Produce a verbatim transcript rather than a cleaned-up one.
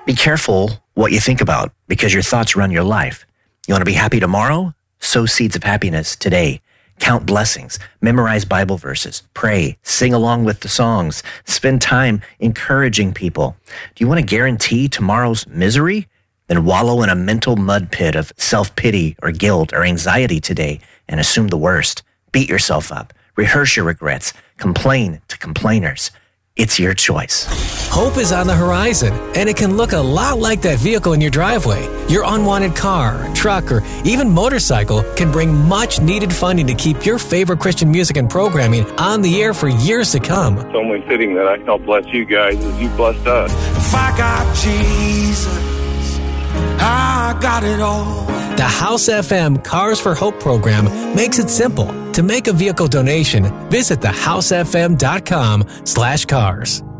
Be careful what you think about because your thoughts run your life. You want to be happy tomorrow? Sow seeds of happiness today. Count blessings. Memorize Bible verses. Pray. Sing along with the songs. Spend time encouraging people. Do you want to guarantee tomorrow's misery? Then wallow in a mental mud pit of self-pity or guilt or anxiety today and assume the worst. Beat yourself up. Rehearse your regrets. Complain to complainers. It's your choice. Hope is on the horizon, and it can look a lot like that vehicle in your driveway. Your unwanted car, truck, or even motorcycle can bring much-needed funding to keep your favorite Christian music and programming on the air for years to come. It's only fitting that I help bless you guys as you blessed us. If I got Jesus, I got it all. The House F M Cars for Hope program makes it simple. To make a vehicle donation, visit the house f m dot com slash cars.